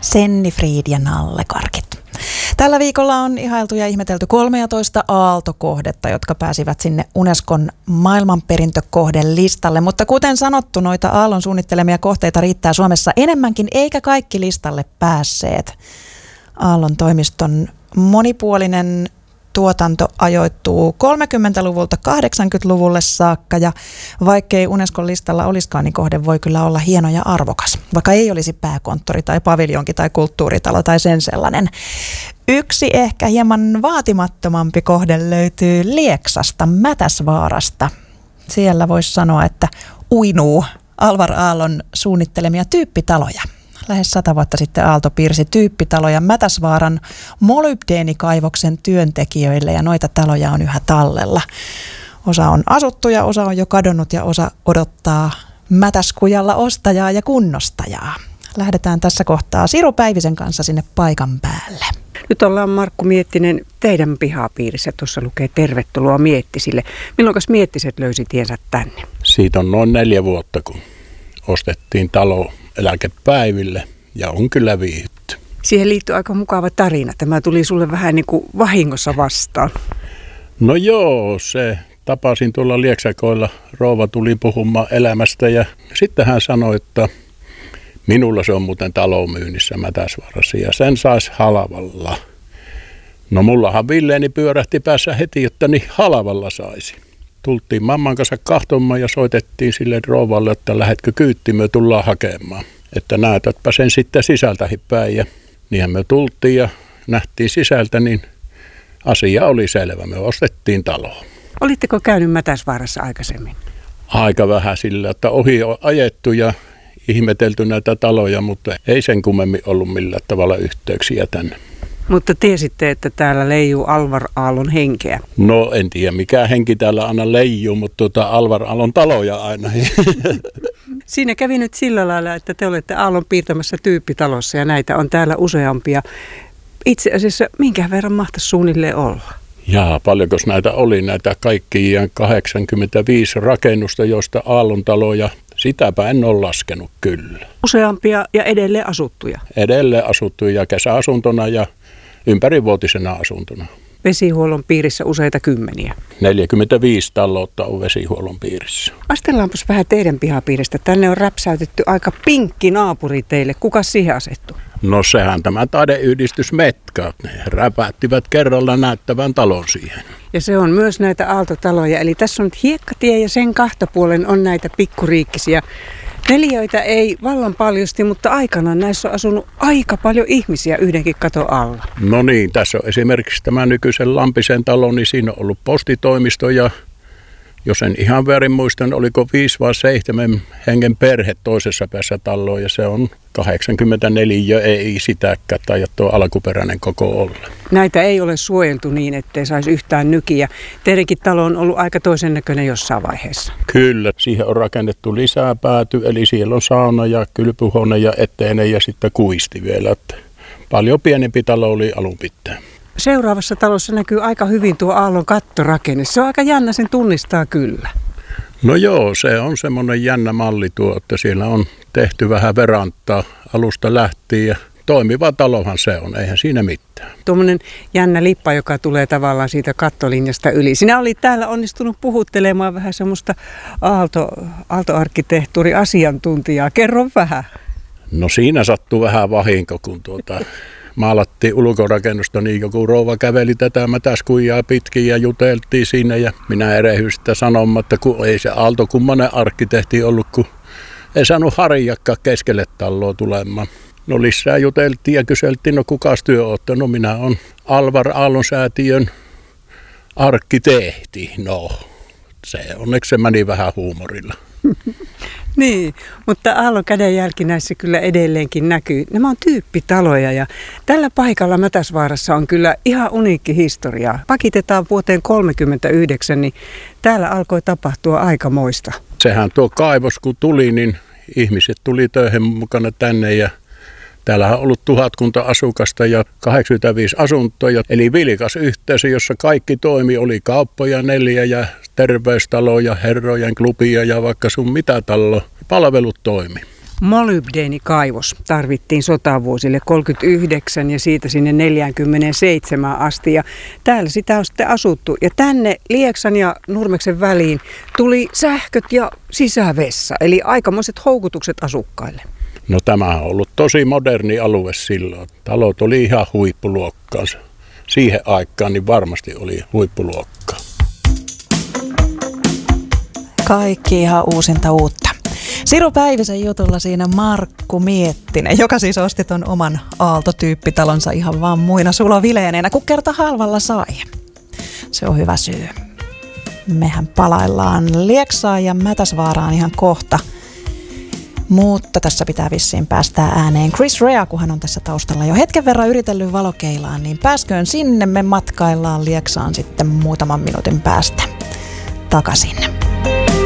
Sennifrid ja nallekarkit. Tällä viikolla on ihailtu ja ihmetelty 13 aaltokohdetta, jotka pääsivät sinne Unescon maailmanperintökohdelistalle. Mutta kuten sanottu, noita Aallon suunnittelemia kohteita riittää Suomessa enemmänkin, eikä kaikki listalle päässeet. Aallon toimiston monipuolinen tuotanto ajoittuu 30-luvulta 80-luvulle saakka, ja vaikkei Unescon listalla olisikaan, niin kohde voi kyllä olla hieno ja arvokas, vaikka ei olisi pääkonttori tai paviljonki tai kulttuuritalo tai sen sellainen. Yksi ehkä hieman vaatimattomampi kohde löytyy Lieksasta, Mätäsvaarasta. Siellä voisi sanoa, että uinuu Alvar Aallon suunnittelemia tyyppitaloja. Lähes 100 vuotta sitten Aalto piirsi tyyppitaloja Mätäsvaaran molybdeenikaivoksen työntekijöille, ja noita taloja on yhä tallella. Osa on asuttu ja osa on jo kadonnut ja osa odottaa Mätäskujalla ostajaa ja kunnostajaa. Lähdetään tässä kohtaa Siru Päivisen kanssa sinne paikan päälle. Nyt ollaan, Markku Miettinen, teidän pihapiirissä. Tuossa lukee tervetuloa Miettisille. Milloinkas Miettiset löysi tiensä tänne? Siitä on noin 4 vuotta, kun ostettiin talo eläkepäiville, ja on kyllä viihdytty. Siihen liittyy aika mukava tarina. Tämä tuli sulle vähän niin kuin vahingossa vastaan. No joo, tapasin tuolla Lieksakoilla. Rouva tuli puhumaan elämästä, ja sitten hän sanoi, että minulla se on muuten talo myynnissä Mätäsvaarassa ja sen saisi halvalla. No mullahan Villeeni pyörähti päässä heti, että niin halvalla saisi. Tultiin mamman kanssa kahtomaan ja soitettiin sille rouvalle, että lähdetkö kyyttiin, me tullaan hakemaan. Että näytätpä sen sitten sisältäkin päin. Ja niinhän me tultiin ja nähtiin sisältä, niin asia oli selvä. Me ostettiin taloa. Olitteko käynyt Mätäsvaarassa aikaisemmin? Aika vähän sillä, että ohi on ajettu ja ihmetelty näitä taloja, mutta ei sen kummemmin ollut millään tavalla yhteyksiä tänne. Mutta tiesitte, että täällä leijuu Alvar Aallon henkeä? No en tiedä mikä henki täällä aina leijuu, mutta Alvar Aallon taloja aina. Siinä kävi nyt sillä lailla, että te olette Aallon piirtämässä tyyppitalossa ja näitä on täällä useampia. Itse asiassa minkä verran mahtaisi suunnilleen olla? Jaa, paljonko näitä oli näitä kaikkiaan 85 rakennusta, joista Aallon taloja, sitäpä en ole laskenut kyllä. Useampia ja edelleen asuttuja? Edelleen asuttuja kesäasuntona ja ympärivuotisena asuntona. Vesihuollon piirissä useita kymmeniä. 45 taloutta on vesihuollon piirissä. Astellaanpas vähän teidän pihapiiristä. Tänne on räpsäytetty aika pinkki naapuri teille. Kuka siihen asettuu? No sehän tämä taideyhdistys Metkat. Ne räpättivät kerralla näyttävän talon siihen. Ja se on myös näitä aaltotaloja. Eli tässä on nyt hiekkatie ja sen kahtapuolen on näitä pikkuriikkisiä. Neliöitä ei vallan paljosti, mutta aikanaan näissä on asunut aika paljon ihmisiä yhdenkin katon alla. No niin, tässä on esimerkiksi tämä nykyisen Lampisen talo, niin siinä on ollut postitoimisto ja jos en ihan väärin muistan, oliko 5 vai 7 hengen perhe toisessa päässä taloa ja se on 84, ei sitäkään tai tuo alkuperäinen koko olla. Näitä ei ole suojeltu niin, ettei saisi yhtään nykiä. Teidänkin talo on ollut aika toisen näköinen jossain vaiheessa. Kyllä, siihen on rakennettu lisää pääty, eli siellä on sauna ja kylpyhuone ja eteinen ja sitten kuisti vielä. Että paljon pienempi talo oli alun pitäen. Seuraavassa talossa näkyy aika hyvin tuo Aallon kattorakenne. Se on aika jännä, sen tunnistaa kyllä. No joo, se on semmoinen jännä malli tuo, että siellä on tehty vähän verantaa alusta lähtien ja toimiva talohan se on, eihän siinä mitään. Tuommoinen jännä lippa, joka tulee tavallaan siitä kattolinjasta yli. Sinä olit täällä onnistunut puhuttelemaan vähän semmoista aaltoarkkitehtuuriasiantuntijaa. Kerro vähän. No siinä sattuu vähän vahinko, kun maalattiin ulkorakennusta, niin joku rouva käveli tätä Mätäskujaa pitkin ja juteltiin siinä ja minä erehyin sitä sanomaan, että kun ei se Aalto kummanen arkkitehti ollut, kun ei saanut harjakka keskelle taloa tulemaan. No lisää juteltiin ja kyseltiin, no kukas työ ootte? No minä on Alvar Aallon säätiön arkkitehti. No onneksi se meni vähän huumorilla. Niin, mutta Aallon kädenjälki näissä kyllä edelleenkin näkyy. Nämä on tyyppitaloja ja tällä paikalla Mätäsvaarassa on kyllä ihan uniikki historia. Pakitetaan vuoteen 1939, niin täällä alkoi tapahtua aikamoista. Sehän tuo kaivos kun tuli, niin ihmiset tuli töihin mukana tänne ja täällä on ollut 1000 asukasta ja 85 asuntoja, eli vilkas yhteisö, jossa kaikki toimi, oli kauppoja 4 ja terveystaloja, herrojen klubia ja vaikka sun mitä talo, palvelut toimi. molybdeenikaivos tarvittiin sotavuosille 39 ja siitä sinne 47 asti. Ja täällä sitä on sitten asuttu. Ja tänne Lieksan ja Nurmeksen väliin tuli sähköt ja sisävessa. Eli aikamoiset houkutukset asukkaille. No tämä on ollut tosi moderni alue silloin. Talot oli ihan huippuluokkaansa. Siihen aikaan niin varmasti oli huippuluokkaa. Kaikki ihan uusinta uutta. Siru Päivisen jutulla siinä Markku Miettinen, joka siis osti ton oman Aalto-tyyppitalonsa ihan vaan muina sulovileeneinä, kun kerta halvalla sai. Se on hyvä syy. Mehän palaillaan Lieksaan ja Mätäsvaaraan ihan kohta. Mutta tässä pitää vissiin päästää ääneen Chris Rea, kun hän on tässä taustalla jo hetken verran yritellyt valokeilaan, niin pääsköön sinne, me matkaillaan Lieksaan sitten muutaman minuutin päästä takaisin.